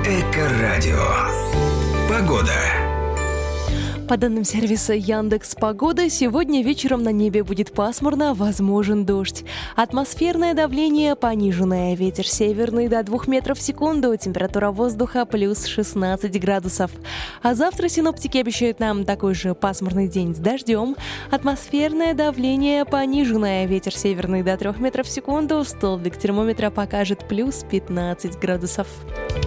Эко-радио. Погода. По данным сервиса Яндекс.Погода, сегодня вечером на небе будет пасмурно, возможен дождь. Атмосферное давление пониженное, ветер северный до 2 метров в секунду, температура воздуха плюс 16 градусов. А завтра синоптики обещают нам такой же пасмурный день с дождем. Атмосферное давление пониженное, ветер северный до 3 метров в секунду, столбик термометра покажет плюс 15 градусов.